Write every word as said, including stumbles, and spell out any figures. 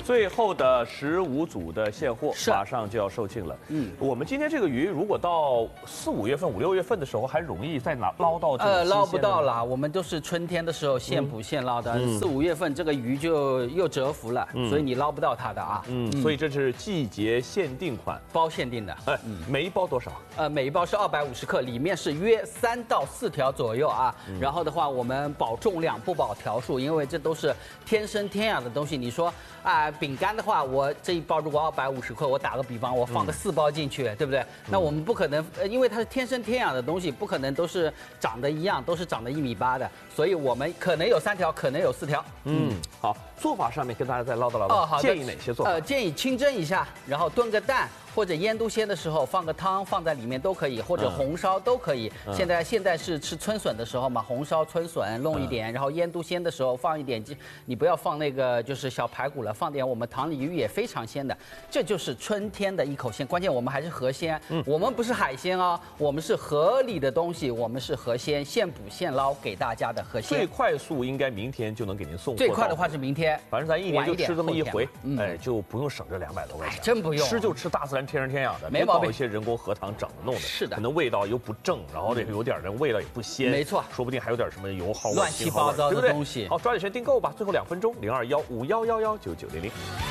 最后的十五组的现货是马上就要售罄了。 嗯， 我们今天这个鱼，如果到四五月份、五六月份的时候，还容易再拿捞到这种呃， 新鲜的捞不到了，我们都是春天的时候现捕现捞的， 嗯四五月份这个鱼就又蛰伏了， 嗯所以你捞不到它的啊。 嗯，所以这是季节限定款， 包限定的。 哎，每一包多少？ 呃，每一包是二百五十克，里面是约三到四条左右啊。 嗯然后的话，我们保重量不保条数，因为这都是天生天养的东西。你说啊、饼干的话，我这一包如果二百五十克，我打个比方，我放个四包进去，对不对？那我们不可能，呃，因为它是天生天养的东西，不可能都是长得一样，都是长得一米八的，所以我们可能有三条，可能有四条。 嗯，好，做法上面跟大家再唠叨唠叨。 哦，好的。 建议哪些做法？ 呃，建议清蒸一下，然后炖个蛋。或者腌笃鲜的时候放个汤放在里面都可以，或者红烧都可以。 嗯、 现在现在是吃春笋的时候嘛，红烧春笋弄一点，嗯、然后腌笃鲜的时候放一点，你不要放那个就是小排骨了，放点我们塘里鱼也非常鲜的，这就是春天的一口鲜。关键我们还是河鲜，嗯、我们不是海鲜哦，我们是河里的东西，我们是河鲜，现捕现捞给大家的河鲜。 最快速应该明天就能给您送货。 最快的话是明天， 反正咱一年就吃这么一回， 嗯、 哎，就不用省这两百多块钱， 真不用， 吃就吃大自然天生天养的。 没毛病， 一些人工核糖整的弄的， 是的， 可能味道又不正，然后这个有点人味道也不鲜， 没错， 说不定还有点什么油耗、 乱七八糟的东西。 好，抓紧时间订购吧，最后两分钟，零二幺五幺幺幺九九零零。